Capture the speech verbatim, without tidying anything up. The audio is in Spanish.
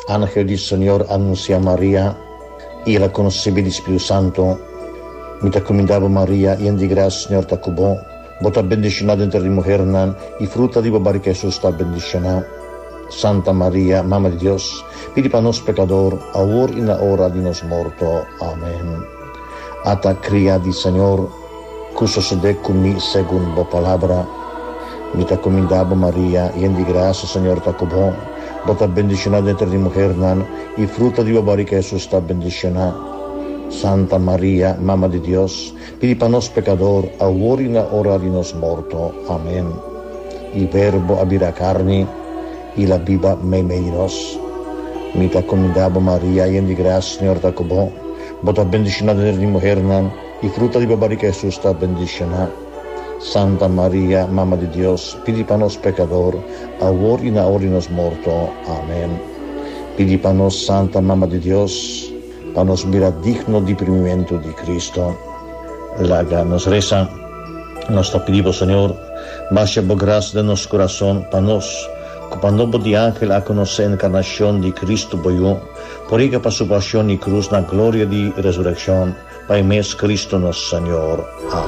Ángel del Señor anuncia a María y la concebi di Spirito Santo. Mi te comendavo María, y en di gracia Señor te cubó. Vos bendicionada entre las mujeres, y fruta di barriga Jesús está bendicionada. Santa María, Mamma de Dios, pidi para nos pecador, ahora y en la hora de nos muerto. Amén. Ata cría di Señor, que sucede conmigo según la palabra. Mi te comendavo María, y en di gracia Señor te cubó. Vos bendicionada entre las mujeres, y fruta di barriga Jesús está bendicionada. Santa María, Mamma de Dios, pidi para nos pecador, ahora y en la hora de nos muerto. Amén. Il Verbo abira carne, y la viva me menos. Mi te comendavo María, y en di gracia Señor te cubó. Vos bendicionada entre las mujeres, y fruta di barriga Jesús está bendicionada. Santa María, Mamma de Dios, pidi para nos pecador, ahora y en la hora de nos muerto. Amén. Pidi para nos, Santa Mamma de Dios, para nos mira digno di primimiento di Cristo. Laga nos reza, nos te pedimos, Señor, baja por gracia de nuestro corazón, para nos, cuando de ángel a conocer la encarnación de Cristo boyó, por ella para su pasión y cruz, la gloria de resurrección, para mes Cristo nuestro Señor. Amén.